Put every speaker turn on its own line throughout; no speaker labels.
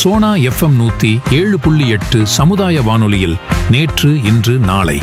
Sona FM 107.8 சமுதாய வானொலியில் நேற்று இன்று நாளை.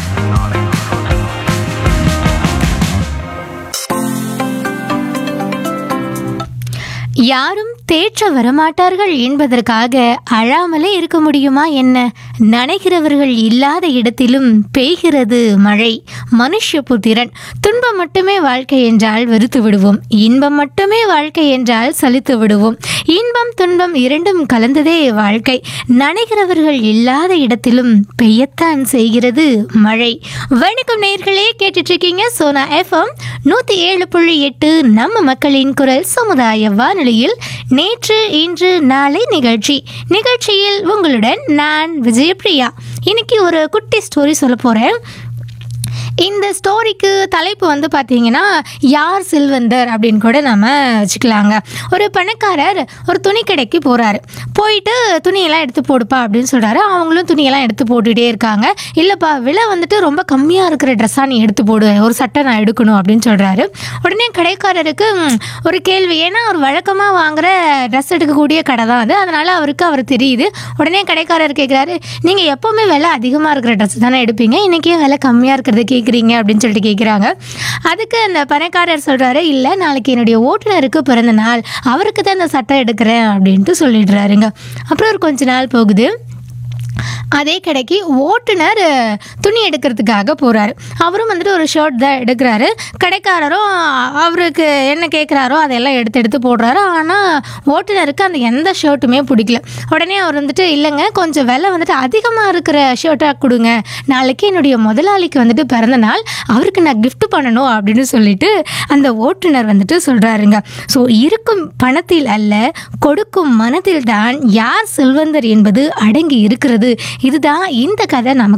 யாரும் தேற்ற வரமாட்டார்கள் என்பதற்காக அழாமலே இருக்க முடியுமா என்ன? நனைகிறவர்கள் இல்லாத இடத்திலும் பெய்கிறது மழை. மனுஷபுத்திரன். துன்பம் மட்டுமே வாழ்க்கை என்றால் வெறுத்து விடுவோம், இன்பம் மட்டுமே வாழ்க்கை என்றால் சலித்து விடுவோம். இன்பம் துன்பம் இரண்டும் கலந்ததே வாழ்க்கை. நனைகிறவர்கள் இல்லாத இடத்திலும் பெய்யத்தான் செய்கிறது மழை. வணக்கம் நேயர்களே, கேட்டுட்டு இருக்கீங்க சோனா FM 107.8 நம்ம மக்களின் குரல் சமுதாய வானொலியில் நேற்று இன்று நாளை நிகழ்ச்சியில் உங்களுடன் நான் விஜயபிரியா. இன்னைக்கு ஒரு குட்டி ஸ்டோரி சொல்ல போறேன். இந்த ஸ்டோரிக்கு தலைப்பு வந்து பார்த்தீங்கன்னா யார் செல்வந்தர் அப்படின்னு கூட நம்ம வச்சுக்கலாங்க. ஒரு பணக்காரர் ஒரு துணி கடைக்கு போகிறாரு. போயிட்டு துணியெல்லாம் எடுத்து போடுப்பா அப்படின்னு சொல்கிறாரு. அவங்களும் துணியெல்லாம் எடுத்து போட்டுகிட்டே இருக்காங்க. இல்லைப்பா, விலை வந்துட்டு ரொம்ப கம்மியாக இருக்கிற ட்ரெஸ்ஸாக நீ எடுத்து போடு, ஒரு சட்டை நான் எடுக்கணும் அப்படின்னு சொல்கிறாரு. உடனே கடைக்காரருக்கு ஒரு கேள்வி. ஏன்னா அவர் வழக்கமாக வாங்குகிற ட்ரெஸ் எடுக்கக்கூடிய கடை தான் அது, அதனால் அவர் தெரியுது. உடனே கடைக்காரர் கேட்குறாரு, நீங்கள் எப்போவுமே விலை அதிகமாக இருக்கிற ட்ரெஸ் தானே எடுப்பீங்க, இன்றைக்கே விலை கம்மியாக இருக்கிறது கேட்குறீங்க அப்படின்னு சொல்லிட்டு கேட்குறாங்க. அதுக்கு அந்த பணக்காரர் சொல்கிறாரு, இல்லை நாளைக்கு என்னுடைய ஓட்டுநருக்கு பிறந்த நாள், அவருக்கு தான் இந்த சட்டை எடுக்கிறேன் அப்படின்ட்டு சொல்லிடுறாருங்க. அப்புறம் ஒரு கொஞ்ச நாள் போகுது. அதே கடைக்கு ஓட்டுநர் துணி எடுக்கிறதுக்காக போகிறாரு. அவரும் வந்துட்டு ஒரு ஷர்ட் தான் எடுக்கிறாரு. கடைக்காரரும் அவருக்கு என்ன கேட்குறாரோ அதையெல்லாம் எடுத்து போடுறாரு. ஆனால் ஓட்டுநருக்கு அந்த எந்த ஷர்ட்டுமே பிடிக்கல. உடனே அவர் வந்துட்டு, இல்லைங்க கொஞ்சம் விலை வந்துட்டு அதிகமாக இருக்கிற ஷர்ட்டாக கொடுங்க, நாளைக்கு என்னுடைய முதலாளிக்கு வந்துட்டு பிறந்த நாள், அவருக்கு நான் கிஃப்ட் பண்ணணும் அப்படின்னு சொல்லிட்டு அந்த ஓட்டுநர் வந்துட்டு சொல்கிறாருங்க. ஸோ இருக்கும் பணத்தில் அல்ல, கொடுக்கும் மனத்தில் தான் யார் செல்வந்தர் என்பது அடங்கி இருக்கிறது. இதுதான் இந்த கதை நமக்கு